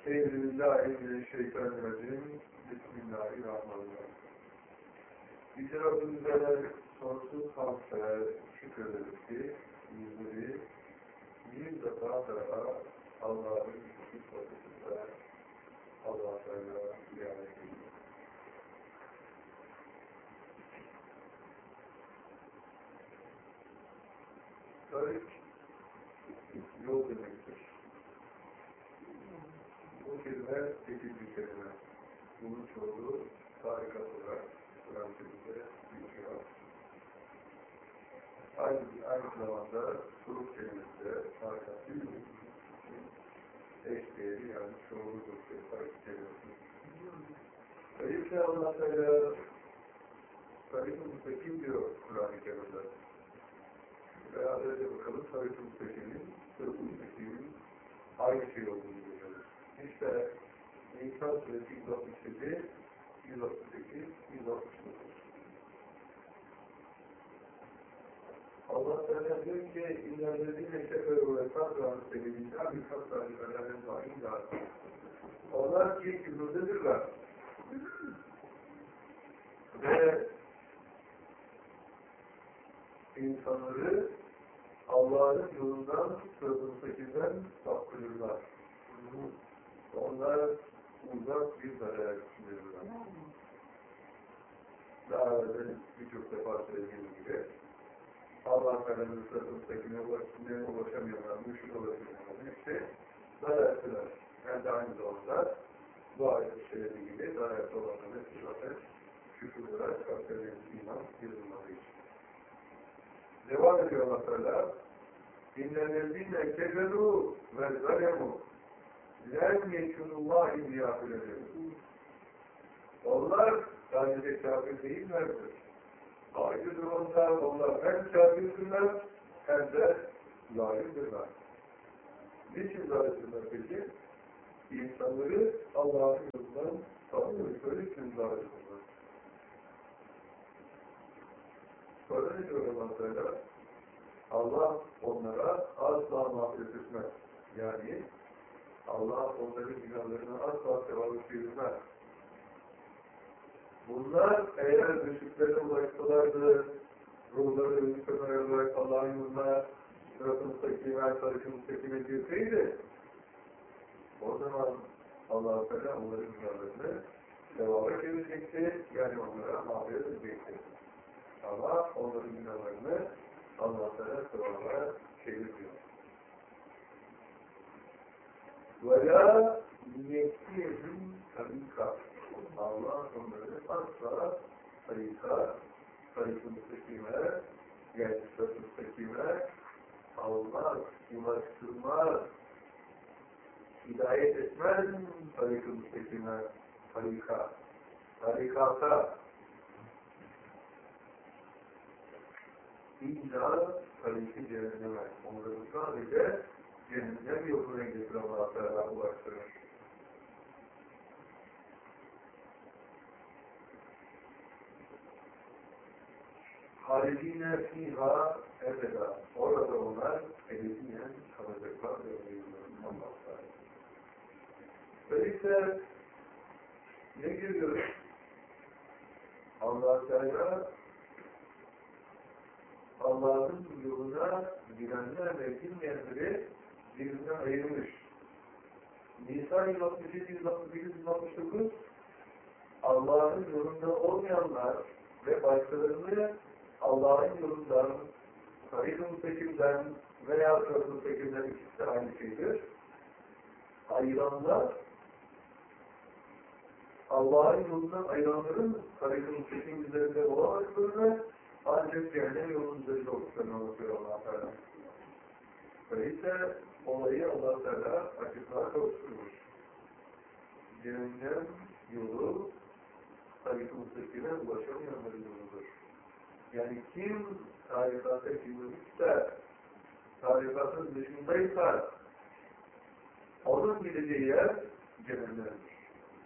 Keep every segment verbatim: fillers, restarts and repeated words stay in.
Euzubillahimineşşeytanirracim. Bismillahirrahmanirrahim. Yüce Rabbimize sonsuz hamd ve şükrederiz ki bizleri bir defa daha Allah'ın hikmetinde Allah'la ziyaret ediyor. Tarih yol demektir. Bu kelime tekil bir kelime. Bunun çoğulu tarikat olarak Kur'an-ı geçiyor. Aynı, aynı zamanda suruk kelimesi de tarikat değil mi? Eşdeğeri yani çoğuludur tarikat kelimesi. Öyleyse Allah Teala Tarih-i Müstakim diyor Kur'an-ı Kerim'de. Beraberce bakalım Tarih-i Müstakim'in, Tarih-i Müstakim'in aynı şey olduğunu görüyoruz. İşte İnsan Suresi yüz altmış yedi, yüz altmış sekiz, yüz altmış dokuz. Allah Teala diyor ki İnnellezîne keferû ve sabrâ sebebilâh bir kasrâli felâhen vâhîdâ. Onlar ki küfürdedirler. Ve insanları Allah'ın yolundan, sözündekinden saptırırlar. Onlar uzak bir zarar düşünürler. Daha önce birçok defa söylediğim gibi Allah Teala'nın sözündekine ulaşamıyorlar, müşkül ulaşamıyorlar. İşte zararlılar. Hem de aynı zamanda bu ayet söylediği gibi zararlı olanları zaten şükür olarak kalplerinin iman yazılmadığı için. Devam ediyor Allah Teala. İnnellezîne keferû ve zalemû lem yekunullah iyyâhüledir. Onlar sadece kâfir değillerdir. Ayrıdır onlar, onlar hem kâfirdirler hem de zalimdirler. Niçin zalimdirler peki? İnsanları Allah'ın yolundan saptırıp böyle için zalimdirler. Sonra ne diyor Allah Teala? Allah onlara asla mağfiret etmez. Yani Allah onların günahlarını asla sevabı çevirmez. Bunlar eğer düşüklerine ulaşsalardı, ruhları mükemmel olarak Allah'ın yoluna sıratı müstakime, sarışı müstakime girseydi, o zaman Allah-u Teala onların günahlarını sevaba çevirecekti, yani onlara mağfiret edecekti. Ama onların günahlarını Allah-u Teala sevaba çevirmiyor. وَلَا يَكْتِيهِمْ تَبِيكَ Allah onları asla tarika, tarika müstakime, yani tarika müstakime almaz, ulaştırmaz, hidayet etmez tarika müstakime, tarika, tarikata illa tariki cehenneme. Onları sadece cehennem yoluna getiren Allah Teala ulaştırır. Halidine fiha ebeda. Orada onlar ebediyen kalacaklar ve Allah Teala. Öyleyse ne görüyoruz? Allah Teala Allah'ın yoluna girenler ve girmeyenleri birbirinden ayırmış. Nisa yüz altmış yedi, yüz altmış sekiz, yüz altmış dokuz Allah'ın yolunda olmayanlar ve başkalarını Allah'ın yolundan, tarih-i müstakimden veya tarih-i müstakimden ikisi de aynı şeydir. Ayıranlar, Allah'ın yolundan ayıranların tarih-i müstakim üzerinde olamadıklarını ancak cehennem yolunun üzerinde olduklarını anlatıyor Allah Teala. Öyleyse olayı Allah Teala açıklığa kavuşturmuş. Cehennem yolu tarih-i müstakime ulaşamayanların yoludur. Yani kim tarikata girmişse, tarikatın dışındaysa, onun gideceği yer cehennemdir.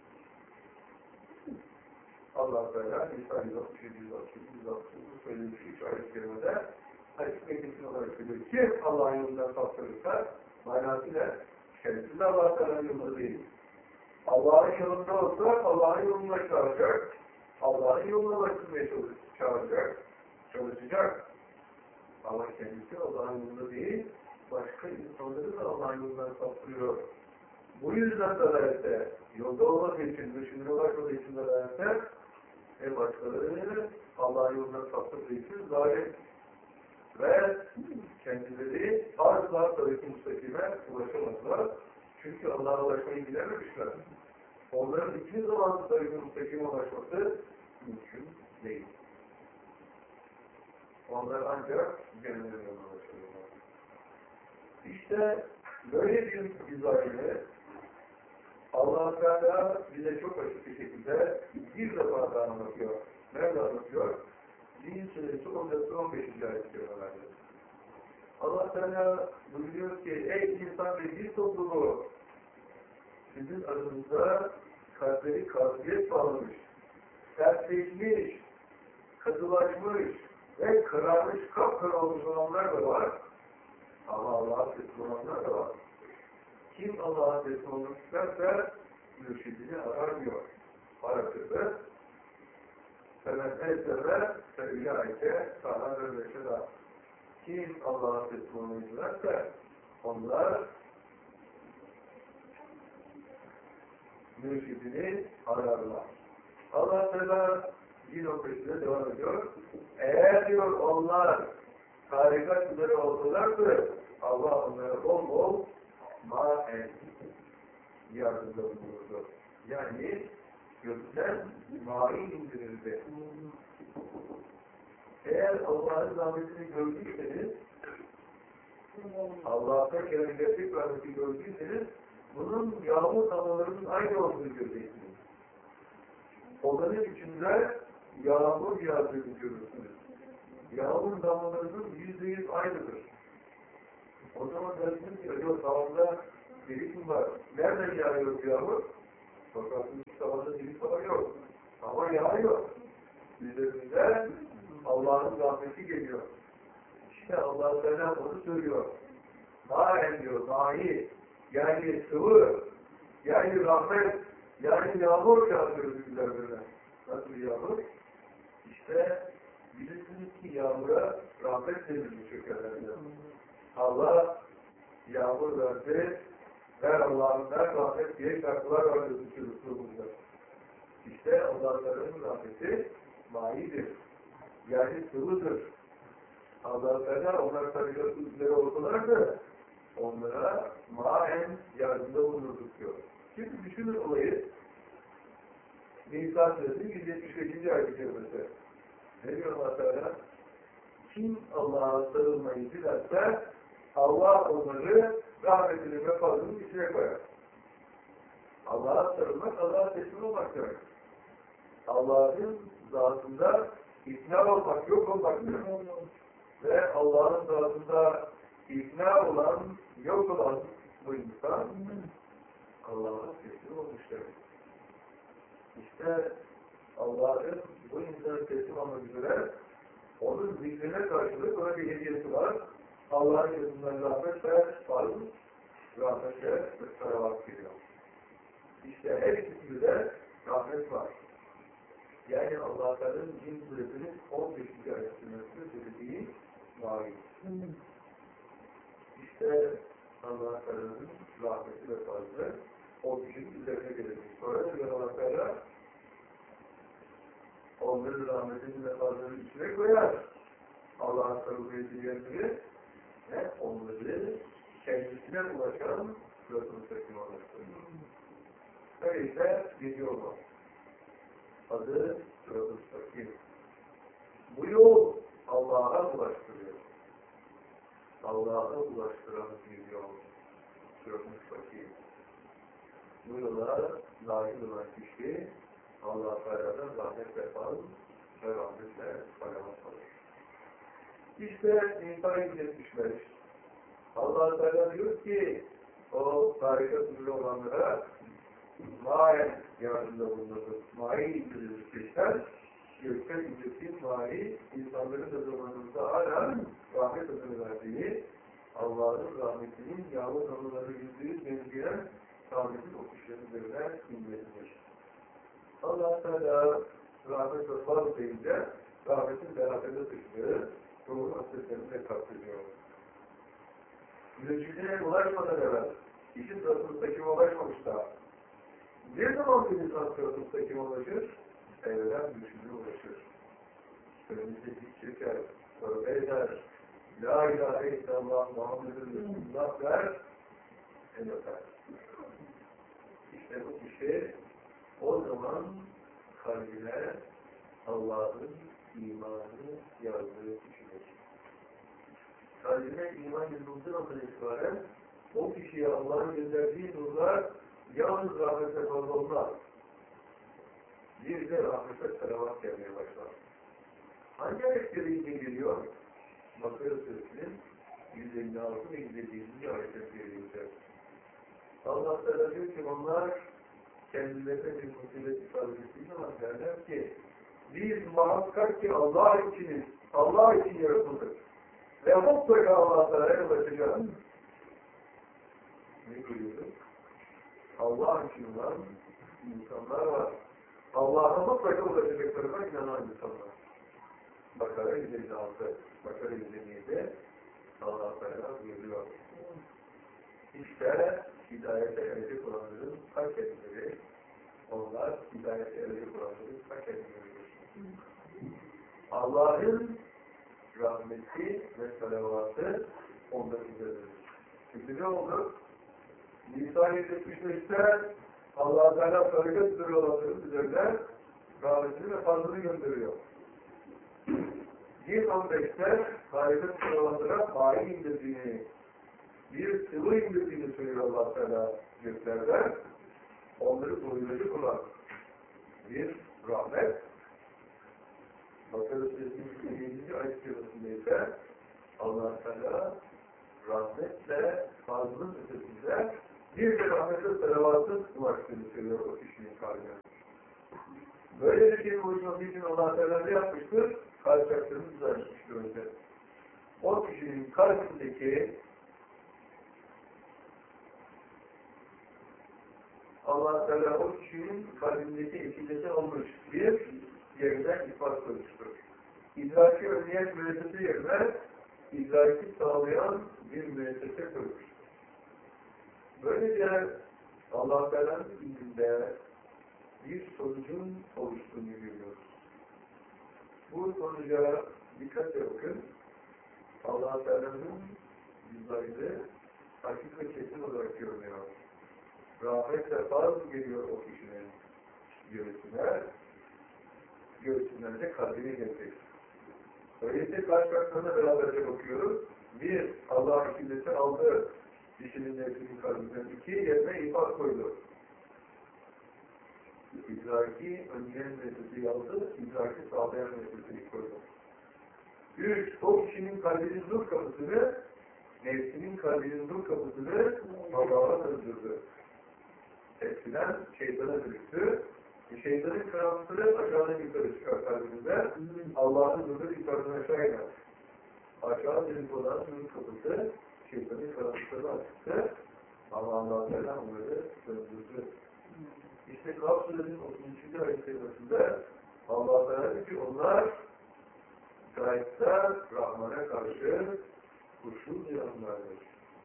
Allah Teala Nisa yüz altmış yedi, yüz altmış sekiz, yüz altmış dokuz söylemiş üç ayet-i kerimede açık ve kesin olarak söylüyor. Kim Allah'ın yolundan saptırırsa, manasıyla şerefsiz Allah Teala'nın yolunda değil. Allah'ın yolunda olsa Allah'ın yoluna çağıracak. Allah'ın yoluna başlamaya çağıracak. Çalışacak. Ama kendisi Allah'ın yolunda değil, başka insanları da Allah'ın yolundan saptırıyor. Bu yüzden dalalette, yolda olmak için, düşünme başladığı için dalalette, ve başkalarını Allah'ın yolundan saptırdığı için zalim ve kendileri asla tabii müstakime ulaşamadılar. Çünkü Allah'a ulaşmayı bilememişler. Onların hiçbir zaman tabii müstakime ulaşması mümkün değil. Onlar ancak cennetin yoluna ulaşıyorlar. İşte böyle bir izahını Allah-u Teala bize çok açık bir şekilde bir defa daha anlatıyor. Nerede anlatıyor? Din Suresi on dört on beşinci ayet diyorlardı. Allah Teala buyuruyor ki, ey insan ve bir topluluğu, sizin aranızda kalpleri kafiyet bağlamış, sertleşmiş, katılaşmış ve kararmış, kapkara olmuş olanlar da var. Ama Allah'a teslim olanlar da var. Kim Allah'a teslim olmak isterse mürşidini aramıyor. Aratırdı. Femen eseme feülaike sahâ ve reşedâ. Kim Allah'a teslim olmak isterse onlar mürşidini ararlar. Allah Teala din noktasına devam ediyor. Eğer diyor onlar tarikat üzere olsalardı Allah onlara bol bol ma'en yardımda bulunurdu. Yani gökten ma'i indirirdi. Eğer Allah'ın rahmetini gördüyseniz, Allah'ta keremiyeti rahmeti gördüyseniz, bunun yağmur damlalarının aynı olduğunu göreceksiniz. Onların içinde yağmur yağdığını görürsünüz. Yağmur damlalarının yüzde yüz aynıdır. O zaman dersiniz ki, acaba tavanda delik mi var? Nereden yağıyor yağmur? Bakarsınız ki tavanda delik var yok. Ama yağıyor. Üzerinde Allah'ın rahmeti geliyor. İşte Allah Teala onu söylüyor. Mâen diyor, mahi, yani sıvı, yani rahmet, yani yağmur yağıyor üzerine. Nasıl yağmur? İşte bilirsiniz ki yağmura rahmet denilmiş kökenlerinde. Allah yağmur verdi, ver Allah'ın ver rahmet diye şarkılar vardır Resulullah. İşte Allah'ın rahmeti mahidir. Yani sıvıdır. Allah-u Teala onlar tarikat üzere olsalardı onlara maen yardımda bulunurduk diyor. Şimdi düşünün olayı. Nisa Suresi'nin yüz yetmiş beşinci ayet-i kerimesi. Ne diyor Allah Teala? Kim Allah'a sarılmayı dilerse Allah onları rahmetini ve fazlının içine koyar. Allah'a sarılmak, Allah'a teslim olmak demek. Allah'ın zatında ikna olmak, yok olmak demek. Ve Allah'ın zatında ikna olan, yok olan bu insan Allah'a teslim olmuş demek. İşte Allah'ın bu insanı teslim olmak üzere onun zikrine karşılık ona bir hediyesi var. Allah'ın gözünden rahmet ve fazl, rahmet ve salavat geliyor. İşte her ikisinde de rahmet var. Yani Allah'ın Cin Suresinin on beşinci ayetinde söylediği mavi. İşte Allah'ın rahmeti ve fazlı o kişinin üzerine gelecek. Sonra da Allah onların rahmetini ve fazlının içine koyar. Allah'ın sarılmayı diyenleri ve onları kendisine ulaşan Resulü Sekim'e ulaştırır. Öyleyse bir yol var. Adı Resulü Sekim. Bu yol Allah'a ulaştırıyor. Allah'a ulaştıran bir yol. Resulü Sekim. Bu yola dahil olan kişi Allah-u Teala'dan rahmet ve fazl ve rahmetle salavat alır. İşte İnsan yüz yetmiş beş. Allah-u Teala diyor ki o tarikat üzere olanlara maen yardımda bulunurdu. Mai indirilmiş kişiler gökten indirdiği mai insanların da zamanında hala rahmet adını verdiği Allah'ın rahmetinin yağmur damlaları yüzde yüz benzeyen rahmetin o kişinin üzerine inmesidir. Allah Teala rahmet ve fazl deyince rahmetin beraberinde sıçtığı ruhun hasretlerini de kastediyor. Müneccimliğe ulaşmadan evvel, işin sırasındaki ulaşmamış da, ne zaman bir insan sırasındaki ulaşır? Evren düşünce ulaşır. Önümüzde hiç çeker, tövbe eder, La ilahe illallah Muhammedun Resulullah der, en öper. İşte bu kişi o zaman kalbine Allah'ın imanı yazdığı kişidir. Kalbine iman yazıldığı noktadan itibaren o kişiye Allah'ın gönderdiği nurlar yalnız rahmete fazla olmaz. Bir de rahmete selavat gelmeye başlar. Hangi ayetleriyle geliyor? Bakara Suresi'nin yüz elli altı ve yüz elli yedi ayetleri. Allah Teala diyor ki onlar kendilerine bir musibet ifade ettiği zaman derler ki biz muhakkak ki Allah içiniz, Allah için yaratıldık. Ve mutlaka Allah Teala'ya ulaşacağız. Ne görüyoruz? Allah için olan insanlar var. Allah'a mutlaka ulaşacaklarına inanan insanlar. Bakara yüz elli altı, Bakara yüz elli yedi Allah Teala buyuruyor. İşte hidayete erecek olanların ta kendileri, onlar hidayete erecek olanların ta kendileridir. Allah'ın rahmeti ve salavatı onların üzeridir. Şimdi ne oldu? Nisa yüz yetmiş beşte Allah-u Teala tarikat üzere olanların üzerine rahmetini ve fazlını gönderiyor. yüz on beşte tarikat üzere olanlara fail indirdiğini, bir sıvı indirdiğini söylüyor Allah Teala göklerden, onları doyuracak olan bir rahmet. Bakara Suresi'nin yedinci ayet sırasında ise Allah Teala rahmetle fazlının ötesinde bir de rahmetle salavatın ulaştığını söylüyor o kişinin kalbine. Böyle bir şeyin oluşması için Allah Teala ne yapmıştır? Kalp çarklarını düzenlemiştir önce. O kişinin kalbindeki Allah Teala o kişinin kalbindeki ekilleti almış bir yerden ifade koymuştur. İdraki önleyen müessese yerine idraki sağlayan bir müessese koymuştur. Böylece Allah Teala'nın ilminde bir sonucun oluştuğunu görüyoruz. Bu sonuca dikkatle bakın. Allah Teala'nın yüzaydı hakik ve kesin olarak görünüyor. Rahmetle fazla geliyor o kişinin göğsüne, göğsünden de kalbine gelecek. Öyleyse kaç baktığına beraberce bakıyoruz. Bir, Allah ikilisi aldı kişinin nefsinin kalbinden. İki, yerine ifade koydu. İdraki önleyen nefsini aldı, idraki sağlayan nefsini koydu. Üç, o kişinin kalbinin nur kapısını, nefsinin kalbinin nur kapısını Allah'a döndürdü. Eskiden şeytana dönüştü. Şeytanın karanlıkları aşağıdan yukarı çıkar kalbinde. Allah'ın nuru yukarıdan aşağı iner. Aşağı dönük olan nur kapısı şeytanın karanlıkları açtı. Ama Allah Teala onları döndürdü. İşte Kaf Suresi'nin otuz üçüncü ayet kerimesinde Allah Teala diyor ki onlar gayette Rahman'a karşı kuşu duyanlardır.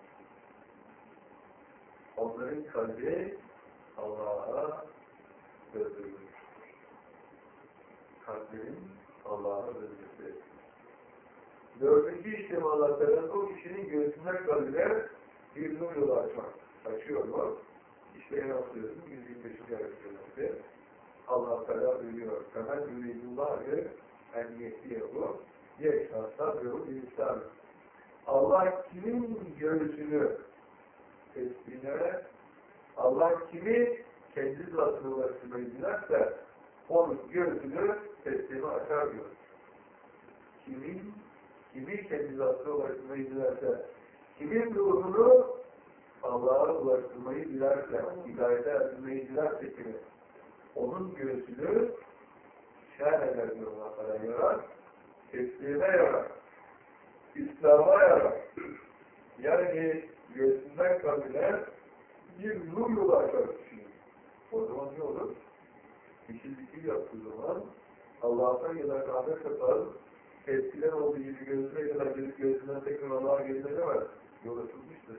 Onların kalbi Allah'a döndürülmüş. Kalbinin Allah'a döndürülmüş. Dördüncü işlemi Allah Teala o kişinin göğsünden kalbine bir nur yolu açmak. Açıyor mu? İşte en asılıyorsun yüz yirmi beşinci ayet Allah Teala buyuruyor. Temel yürüyüllahı en yetiye bu. Yeşhasa ve o insan. Allah kimin göğsünü tesbihine, Allah kimi kendi zatına ulaştırmayı dilerse onun göğsünü teslimi açar diyor. Kimin, kimi kendi zatına ulaştırmayı dilerse, kimin ruhunu Allah'a ulaştırmayı dilerse, hidayete erdirmeyi dilerse kimi, onun göğsünü şer eder diyor Allah'a yarar, teslime yarar, İslam'a yarar. Yani göğsünden kalbine bir nur yolu açar kişinin. O zaman ne olur? Kişi zikir yaptığı zaman Allah'tan ya da rahmet yapar, eskiden olduğu gibi gözüne kadar gelip gözünden tekrar Allah'a gelinemez. Yol açılmıştır.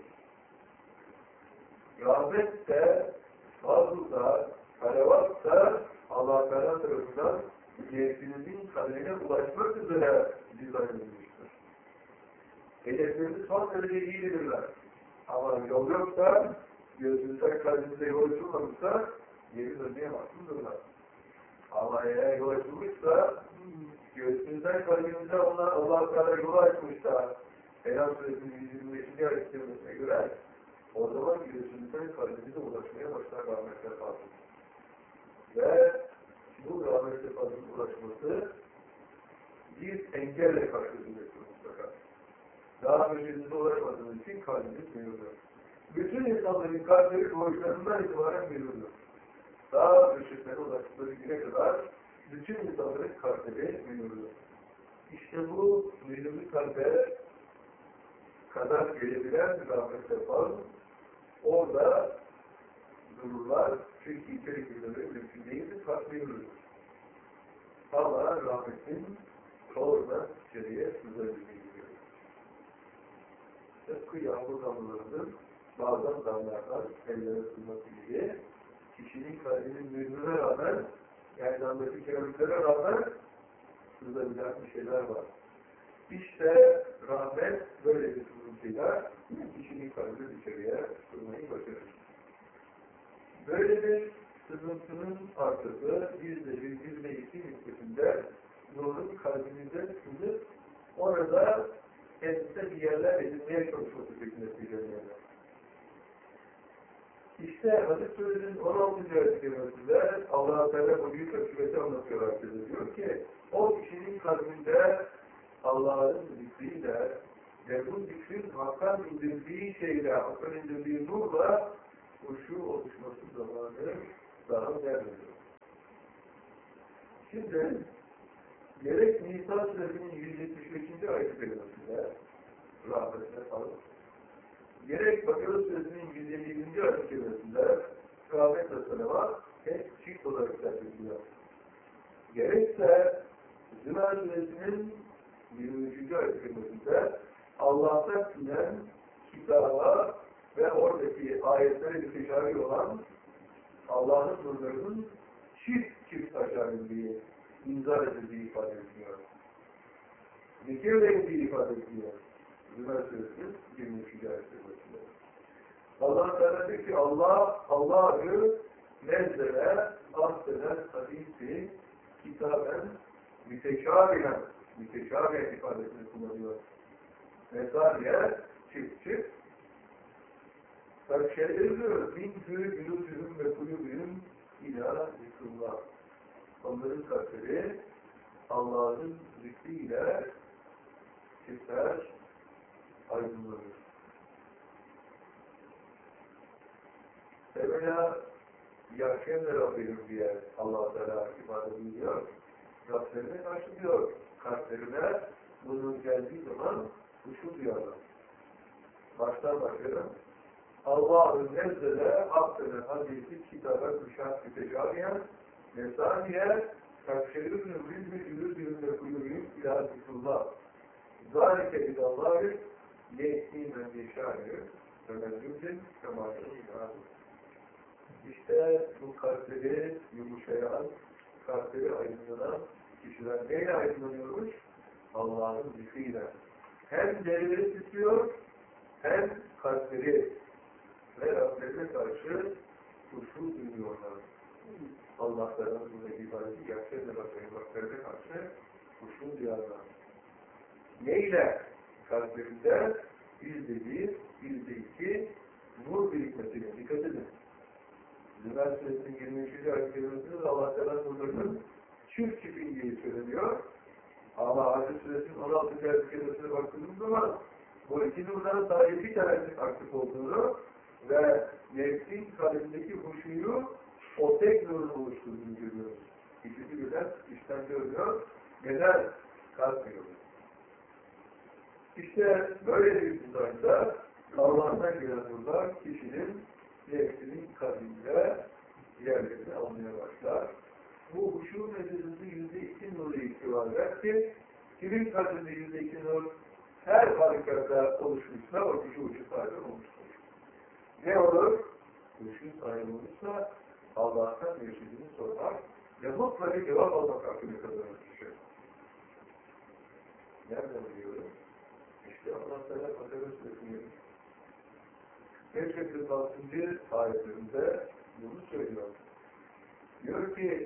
Rahmet de, fazl da, salavat da Allah-u Teala tarafından nefsinizin kaderine ulaşmak üzere dizayn edilmiştir. Hedefleriniz son derece iyi bilirler. Ama yol yoksa, gözünüzden kalbinize yol açılmamışsa, yeri dönmeye mahkumdurlar. Ama eğer yol açılmışsa, göğsünüzden kalbinize Allah-u Teala yolu açmışsa, Elham Suresinin yüz yirmi beşinci ayet kelimesine göre, o zaman göğsünüzden kalbinize ulaşmaya başlar rahmetle fazla. Ve bu rahmetle fazla ulaşması bir engelle karşılaşacaktır mutlaka. Daha öncesinde ulaşmadığınız için kalbiniz mühürlür. Bütün insanların kalpleri doğuşlarından itibaren mühürlür. Daha ölçüklere ulaştıkları güne kadar bütün insanların kalpleri mühürlür. İşte bu mühürlü kalbe kadar gelebilen rahmetle fazla orada dururlar. Çünkü içeri girmeleri mümkün değildir, farklı yürürler. Ama rahmetin doğrudan içeriye süzülebildiği gibi. Tıpkı yağmur damlalarının bazen damlardan ellere sızması gibi kişinin kalbinin mühürüne rağmen, yani damdaki keramiklere rağmen süzülebilen bir şeyler var. İşte rahmet böyle bir sızıntıyla kişinin kalbini içeriye sızmayı başarır. Böyle bir sızıntının arkası yüzde bir, yüzde iki nispetinde nurun kalbimize sızıp orada kendisine bir yerler edinmeye çalışması şeklinde söylenir. İşte Hadis Suresi'nin on altıncı ayet kelimesinde Allah-u Teala bu büyük hakikati anlatıyor arkadaşlar. Diyor ki o kişinin kalbinde Allah'ın zikriyle ve bu zikrin Hak'tan indirdiği şeyle, Hak'tan indirdiği nurla huşu oluşması zamanı daha gelmedi. Şimdi gerek Nisa Suresi'nin yüz yetmiş beşinci ayet kelimesinde rahmetle falan, gerek Bakara Suresi'nin yüz elli yedinci ayet kelimesinde rahmetle salavat hep çift olarak tercih. Gerekse Zümer Suresi'nin yirmi üçüncü ayet kelimesinde Allah'tan inen kitaba ve oradaki ayetlere bir teşabih olan Allah'ın nurlarının çift çift aşağı indiği, inzar edildiği ifade ediliyor. Zikir edildiği ifade ediliyor. Zümer Suresi'nin yirmi üçüncü ayet kelimesinde. Allah Teala diyor ki Allah, Allah'ı nezzele, ahsenen, hadisi, kitaben, müteşabihen, müteşabihen ifadesini kullanıyor. Mesaliye, çift çift, Ferşehirli bin tüyü gülüzühüm ve kulübühüm ilâ zikrullah. Onların kalpleri Allah'ın zikriyle titrer, aydınlanır. Evvela yaşayanlar Rabbim diye Allah-u Teala ifade ediyor. Kalplerine karşılıyor. Kalplerine bunun geldiği zaman huşu duyarlar. Baştan başlayalım. Allah'ın nezzele abdene hadisi kitaba kuşat müteşabiyen mesaniye kakşerinin rizmi ülüzünde kulübün ilâ zikrullah. Zâlike idallâhi ye'tîmen yeşâhü ve mezûdin kemâlûn. İşte bu kalpleri yumuşayan, kalpleri aydınlanan kişiler neyle aydınlanıyormuş? Allah'ın zikriyle. Hem derileri tutuyor, hem kalpleri ve Rablerine karşı huşu duyuyorlar. Allah'tan buradaki ifadesi gerçekten Rablerine karşı huşu duyarlar. Neyle? Kalplerinde yüzde bir, yüzde iki nur birikmesine dikkat edin. Zümer Suresi'nin yirmi üçüncü ayet kelimesinde Allah Teala nurlarının çift çift indiği söyleniyor. Ama Hadis Suresi'nin on altıncı ayet kelimesine baktığımız zaman bu iki nurların sadece bir tanesi aktif olduğunu ve nefsin kalbindeki huşuyu o tek nurun oluşturduğunu görüyoruz. İkisi birden işten görüyor. Neden? Kalkmıyor. İşte böyle bir düzayda Allah'tan gelen nurlar kişinin nefsinin kalbinde yerlerini almaya başlar. Bu huşu meselesi yüzde iki nuru ihtiva eder ki, kimin kalbinde yüzde iki nur her harikatta oluşmuşsa o kişi huşu sahibi olmuştur. Ne olur? Huşu sahibi olursa Allah'tan mürşidini sorar ve mutlaka cevap almak hakkını kazanır kişi. Nereden biliyorum? İşte Allah Teala Fatiha'da söylüyor. beş yüz kırk altıncı ayetlerinde bunu söylüyor. Diyor ki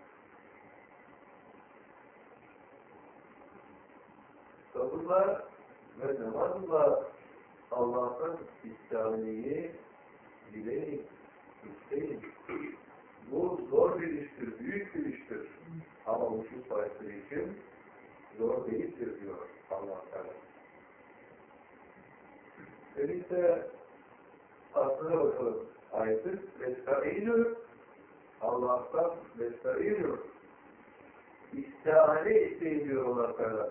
sabırla ve namazla Allah'tan istihaneyi dileyin, isteyin. Bu zor bir iştir, büyük bir iştir. Ama huşu sahibi için zor değildir diyor Allah Teala. Öyleyse aslına bakalım. Ayetin Vesta'inü Allah'tan Vesta'inü İstihane isteyin diyor Allah Teala.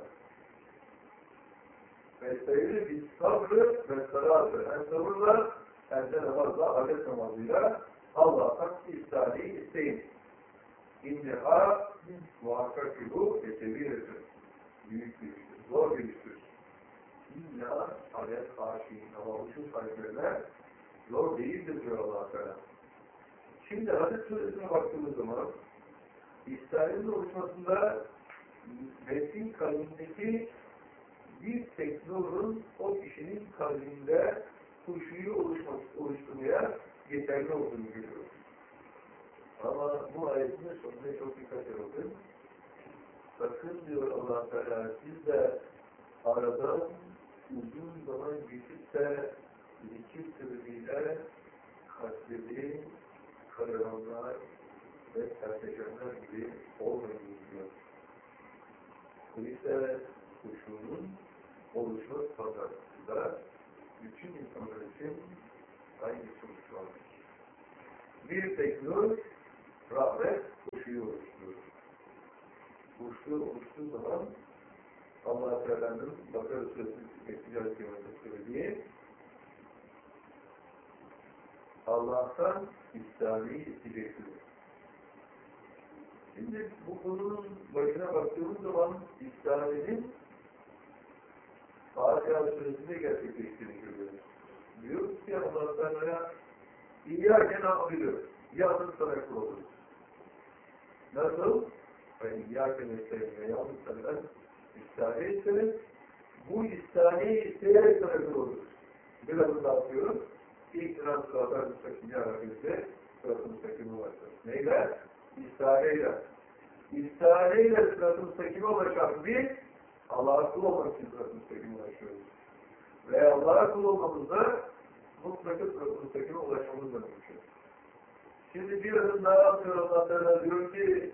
Vesta'inü biz sabrı ve salatı hem sabırla hem de namazla, adet namazıyla Allah'tan istihaneyi isteyin. İnneha muhakkak ki bu etebiredir. Büyük bir iştir, zor bir iştir. İnneha adet haşin ama uçun sahiplerine zor değildir diyor Allah Teala. Şimdi hadis suresine baktığımız zaman İsrail'in oluşmasında nefsin kalbindeki bir tek nurun o kişinin kalbinde huşuyu oluşturmaya yeterli olduğunu görüyoruz. Ama bu ayetin sonunda çok dikkat edin. Sakın diyor Allah Teala siz de aradan uzun zaman geçip de zikir sebebiyle kalpleri kararanlar ve sertecanlar gibi olmayın diyor. Bu ise huşunun oluşma standartında bütün insanlar için aynı sonuç vardır. Bir tek nur, rahmet huşuyu oluşturur. Huşu oluştuğu zaman Allah-u Teala'nın Bakara Suresi'nin iktidar kıymetinde söylediği Allah'tan İslami'yi isteyeceksiniz. Şimdi bu konunun başına baktığımız zaman İslami'nin Fatiha Suresi'nde gerçekleştiğini görüyoruz. Diyoruz ki Allah-u Teala'ya İyyâke na'budu, yalnız sana kul oluruz. Nasıl? Ve İyyâke nesta'in ve yalnız sana İstihane isteriz. Bu istihaneyi isteyerek sana kul oluruz. Biraz da atıyoruz. İlk sıra sıradan müstakil yarabimizde sıratı müstakil ulaşır. Neyle? İstihaneyle. İstihaneyle sıratı müstakil ulaşan biz Allah'a kul olmak için sıratı müstakil ulaşıyoruz. Ve Allah'a kul olmamızda mutlaka sıratı müstakil ulaşmamız da mümkün. Şimdi bir adım daha atıyor Allah Teala diyor ki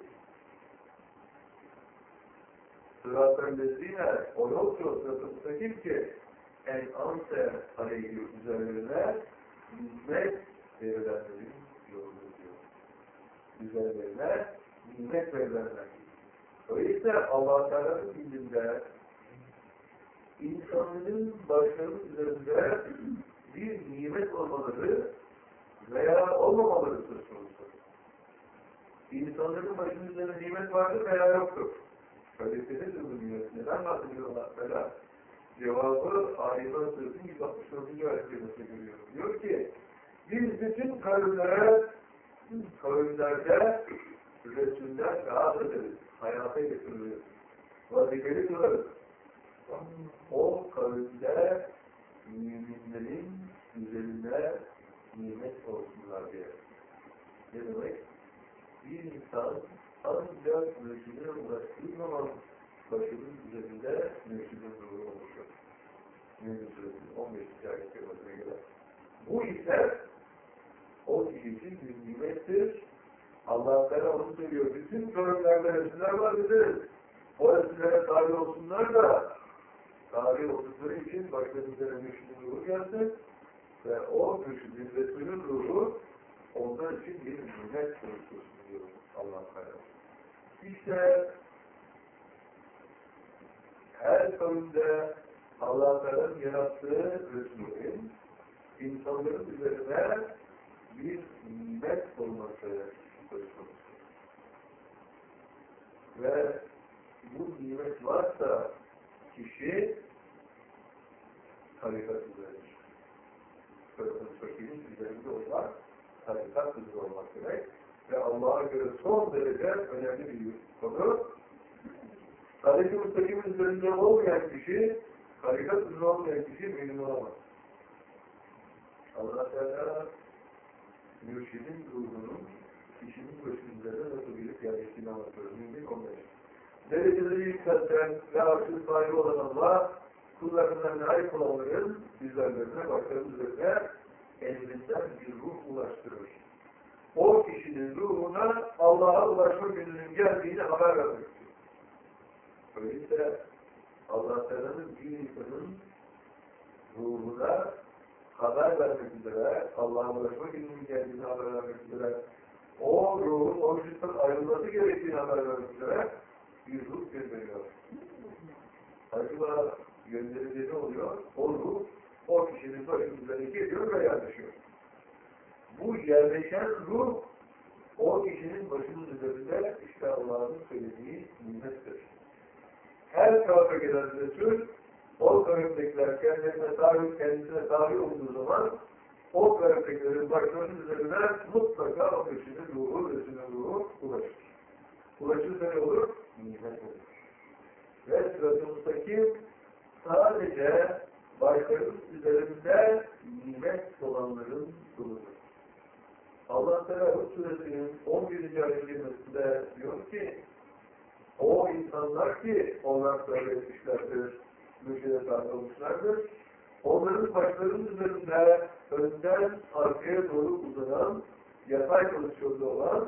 sırat-ı lezine o yol ki o sıratı müstakil ki en anse aleyhi üzerlerine nimet verilenlerin yoludur diyor. Üzerlerine nimet verilenler. Öyleyse Allah-u Teala'nın ilminde insanların başlarının üzerinde bir nimet olmaları veya olmamaları söz konusu. İnsanların başının üzerinde nimet vardır veya yoktur. Öyleyse bu nimet neden bahsediyor Allah-u Teala? Cevabı Ayetler Suresi'nin yüz altmış dördüncü ayet-i görüyoruz. Diyor ki, biz bütün kavimlere, kavimlerde Resuller rahat ederiz, hayata getiririz, vazifeli kılarız. O kavimde müminlerin üzerine nimet olsunlar diye. Ne demek? Bir insan ancak mürşidine ulaştığı zaman başının üzerinde mürşidin ruhu oluşur. Mümin Suresi'nin on beşinci ayet kelimesine göre. Bu ise o kişi için bir nimettir. Allah-u Teala onu söylüyor. Bütün kavimlerde resimler var bize. O resimlere tabi olsunlar da tabi oldukları için başlarının üzerine mürşidin ruhu gelsin ve o mürşidin Resul'ün ruhu onlar için bir nimet konuşulsun diyor Allah-u Teala. İşte her kavimde Allah-u Teala'nın yarattığı Resul'ün insanların üzerine bir nimet olması söz konusu. Ve bu nimet varsa kişi tarikat üzeredir. Sözün fakirinin üzerinde olmak, tarikat üzere olmak demek ve Allah'a göre son derece önemli bir konu. Tarikat-ı müstakimin üzerinde olmayan kişi, tarikat üzere olmayan kişi mümin olamaz. Allah Teala mürşidin ruhunun kişinin başında nasıl gelip yerleştiğini anlatıyor. Mümin olmayacak. Dereceleri yükselten ve arşın sahibi olan Allah, kullarından layık olanların bizlerlerine, başlarının üzerine emrinden bir ruh ulaştırır. O kişinin ruhuna Allah'a ulaşma gününün geldiğini haber vermek istiyor. Öyleyse Allah Teala'nın bir insanın ruhuna haber vermek üzere, Allah'a ulaşma gününün geldiğini haber vermek üzere, o ruhun o vücuttan ayrılması gerektiğini haber vermek üzere bir ruh gönderiyor. Acaba gönderildiği ne oluyor? O ruh, o kişinin başının üzerine geliyor ve yerleşiyor. Bu yerleşen ruh, o kişinin başının üzerinde işte Allah'ın söylediği nimettir. Her tarafa gelen Resul, o kavimdekiler kendilerine tabi, kendisine tabi olduğu zaman, o kavimdekilerin başlarının üzerine mutlaka o kişinin ruhu, Resul'ün ruhu ulaşır. Ulaşırsa ne olur? Nimet olur. Ve sıratımızdaki sadece başlarının üzerinde nimet olanların kuludur. Allah Teala Hud Suresinin on birinci ayet kerimesinde diyor ki, o insanlar ki onlar tövbe etmişlerdir, mürşide sahip olmuşlardır, onların başlarının üzerinde önden arkaya doğru uzanan, yatay pozisyonda olan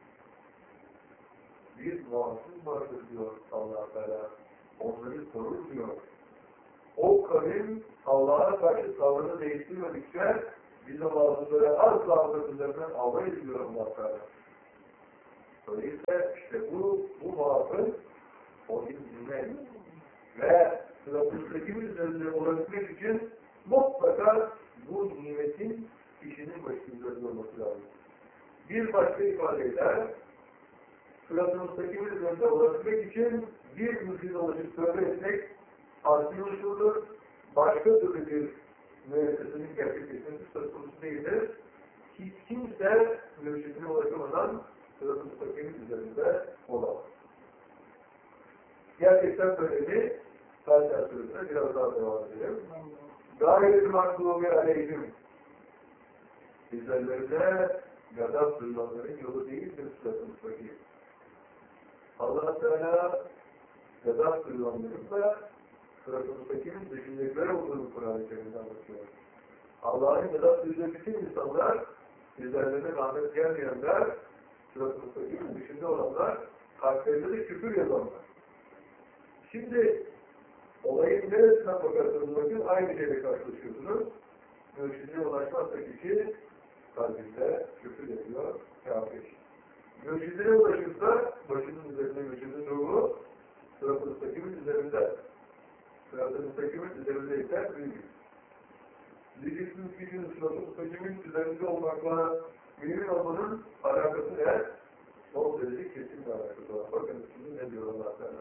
bir muhasip vardır diyor Allah Teala. Onları korur diyor. O kavim Allah'a karşı tavrını değiştirmedikçe bize bazıları asla üzerinden almayız diyor Allah Teala. Öyleyse işte bu, bu muhafız o nimet ve sıratımızdaki üzerinde olabilmek için mutlaka bu nimetin kişinin başında olması lazım. Bir başka ifadeyle sıratımızdaki üzerinde olabilmek için bir mümkün olacak tövbe etmek asli usuldur. Başka türlü bir müessesinin gerçekleşmesi söz konusu değildir. Hiç kimse mürşidine ulaşamadan sıratımızdaki üzerinde olamaz. Gerçekten böyle bir Fatiha Suresi'ne biraz daha devam edelim. Gâyet-i maklûmi aleyhim. Bizlerlerine gadab duyulanların yolu değildir sıratımızdaki. Allah Teala gadab duyulanların da sıratımızdakinin dışındakiler olduğunu Kur'an-ı Kerim'de anlatıyor. Allah'ın gadab duyduğu bütün insanlar, bizlerlerine rahmet gelmeyenler, sıratımızdakinin dışında olanlar, kalplerinde de küfür yazanlar. Şimdi olayın neresinden bakarsanız bakın aynı şeyle karşılaşıyorsunuz. Mürşidine ulaşmazsa kişi kalbinde küfür ediyor, kafir. Mürşidine ulaşırsa başının üzerinde mürşidin ruhu sıratımızdakinin üzerinde. Sıratımızdakinin üzerinde ise büyük. Diyeceksiniz ki sıratımızdakinin üzerinde olmakla mümin olmanın alakası ne? Son derece kesin bir alakası var. Bakın şimdi ne diyor Allah Teala.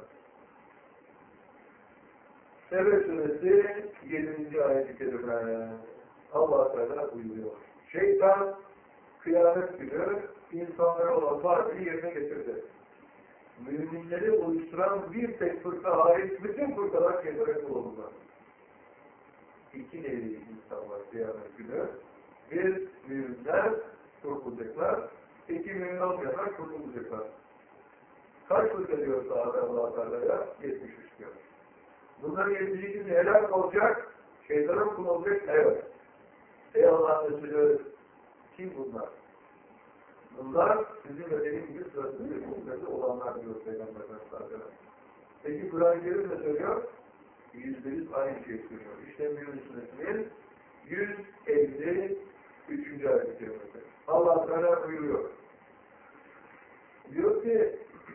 Sebe Suresi yedinci ayet-i kerime Allah Teala buyuruyor. Şeytan kıyamet günü insanlara olan vaadini yerine getirdi. Müminleri oluşturan bir tek fırka hariç bütün fırkalar kendine bulundular. İki nevi insan var kıyamet günü. Bir, müminler kurtulacaklar. İki, mümin olmayanlar kurtulacaklar. Kaç fırka diyor sahabe Allah Teala'ya? yetmiş üç diyor. Bunların yetmiş ikisi helak olacak, şeytanın kum olacak, evet. Ey Allah'ın Resulü, kim bunlar? Bunlar sizin ve benim gibi sırasında hükümlerde olanlar diyor Peygamber Efendimiz. Peki Kur'an-ı Kerim de söylüyor, yüzde yüz aynı şey söylüyor. İşte Mümin Suresinin yüz elli üçüncü ayet-i kerimesi. Allah Teala buyuruyor. Diyor ki,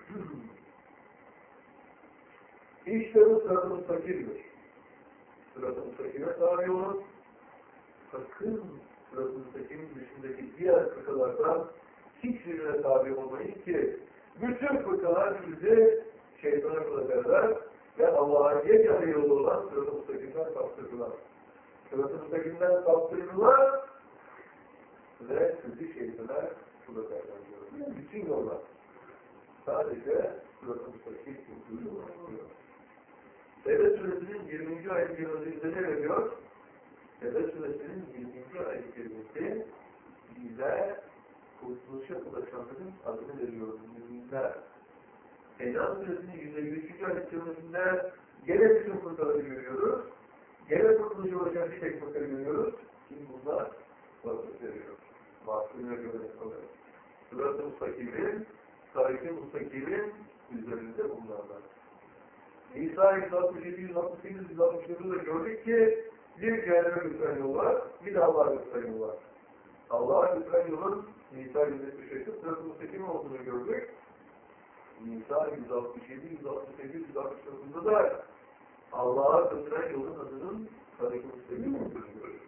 İşte bu sırat-ı müstakildir. Sırat-ı müstakile tabi olun. Sakın Sırat-ı Müstakim'in dışındaki diğer fıkhalardan hiçbirine tabi olmayın ki bütün fıkhalar bizi şeytana bırakırlar ve Allah'a yegane yolu olan Sırat-ı Müstakim'den kaptırdılar. Sırat-ı Müstakim'den kaptırdılar ve sizi şeytana bırakırlar. Yani bütün yollar. Sadece Sırat-ı Müstakim kurtuluyor. Tevbe Suresinin yirminci ayet kerimesinde ne veriyor? Tevbe Suresinin yirminci ayet kerimesi bize kurtuluşa ulaşanların adını veriyor. Müminler. Enam Suresinin yüz elli üçüncü ayet kerimesinde gene bütün fırkaları görüyoruz. Gene kurtuluşa ulaşan bir tek fırkaları görüyoruz. Kim bunlar? Vasıf veriyor. Vasfına göre kalıyor. Sırat-ı Mustakim'in, Tarih-i Mustakim'in üzerinde bunlardan. İsa yüz altmış yedi, yüz altmış sekiz, yüz altmış dokuzda gördük ki bir cehenneme götüren yol var, bir de Allah'a götüren yol var. Allah'a götüren yolun Nisa yüz yetmiş beşte Sırat-ı Mustakim'in olduğunu gördük. Nisa yüz altmış yedi, yüz altmış sekiz, yüz altmış dokuzda da Allah'a götüren yolun adının Tarih-i Mustakim'in olduğunu gördük.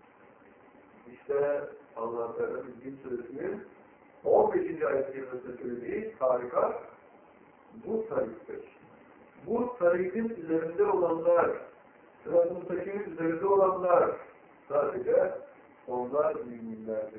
İşte Allah-u Teala'nın Din Suresi'nin on beşinci ayet kerimesinde söylediği harika bu tarihtir. Bu tarihin üzerinde olanlar, Sırat-ı Müstakim'in üzerinde olanlar sadece onlar müminlerdir.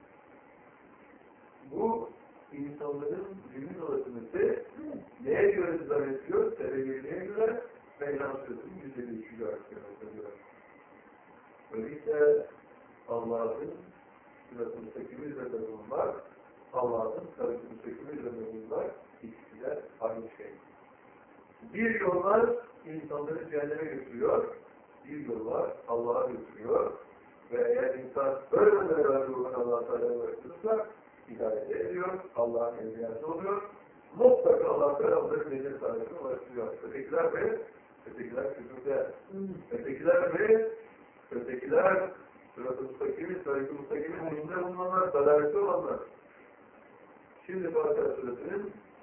Bu insanların mümin olasılığı neye göre zannediyor? Sebebiyeliğe göre Meydan Suresi'nin yüz elli üçüncü ayet kerimesine göre. Öyleyse Allah'ın Sırat-ı Müstakim'i üzerinde bulunmak, Allah'ın Sırat-ı Müstakim'i üzerinde bulunmak ikisi de aynı şey. Bir yol var, insanları cehenneme götürüyor, bir yol var, Allah'a götürüyor ve eğer insan böyle beraber ruhunu Allah-u Teala'ya bırakırsa hidayet ediyor, Allah'ın evliyası oluyor, mutlaka Allah-u Teala onların cennet sahibine ulaştırıyor. Ötekiler mi? Ötekiler küfürde. Ötekiler mi? Ötekiler Sırat-ı Mustakim'in, Sırat-ı Mustakim'in önünde bulunanlar, dalalette olanlar. Şimdi Fatiha Suresi'nin